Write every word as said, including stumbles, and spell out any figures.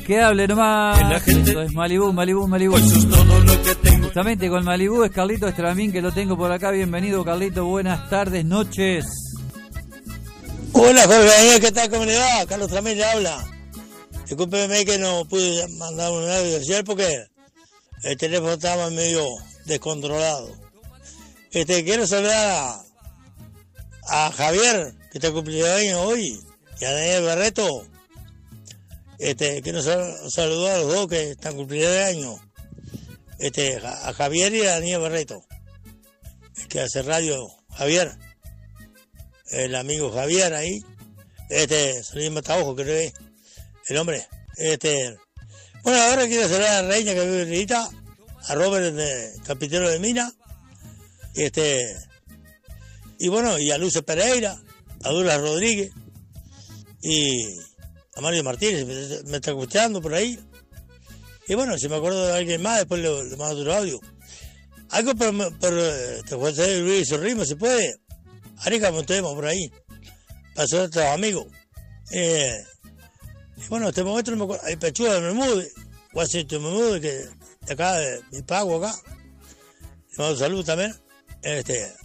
Que hable nomás. Esto es Malibú, Malibú, Malibú. Justamente con Malibú es Carlito Estramín, que lo tengo por acá. Bienvenido, Carlito. Buenas tardes, noches. Hola, Jorge, ¿qué tal? ¿Cómo le va? Carlos Estramín le habla. Discúlpeme que no pude mandar un audio ayer porque el teléfono estaba medio descontrolado. Este, quiero saludar a, a Javier, que está cumpliendo años hoy, y a Daniel Barreto. Este, quiero saludar a los dos que están cumpliendo años. Este, a Javier y a Daniel Barreto. El que hace radio, Javier. El amigo Javier ahí. Este, Solín Mataojo, creo que es el hombre. Este, bueno, ahora quiero saludar a la reina que vive en Rita, a Robert, de Capitero de Mina. Este, y bueno, y a Luce Pereira, a Douglas Rodríguez, y a Mario Martínez, me, me está escuchando por ahí. Y bueno, si me acuerdo de alguien más, después le, le mando otro audio. Algo por, por este, José Luis Sorrimo, ¿se puede? Arica montemos por ahí, para ser otros amigos. Eh, y bueno, en este momento no me acuerdo, hay Pechuga de Memude, Washington Memude, que de acá, de mi pago acá. Le mando un saludo también. Este,